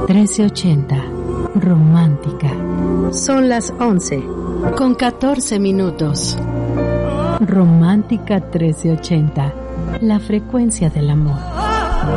1380. Romántica. Son las 11:14. Romántica 1380. La frecuencia del amor.